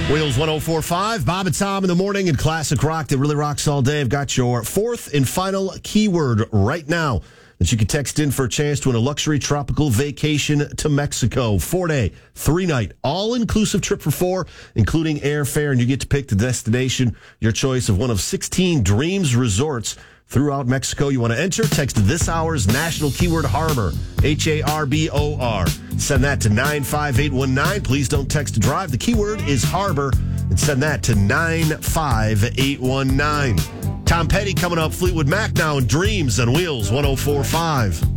Wheels 104.5, Bob and Tom in the morning and classic rock that really rocks all day. I've got your fourth and final keyword right now that you can text in for a chance to win a luxury tropical vacation to Mexico. 4-day, 3-night, all-inclusive trip for four, including airfare, and you get to pick the destination, your choice of one of 16 Dreams resorts throughout Mexico. You want to enter? Text this hour's national keyword Harbor, Harbor. Send that to 95819. Please don't text to drive. The keyword is Harbor, and send that to 95819. Tom Petty coming up, Fleetwood Mac now, and Dreams on Wheels 104.5.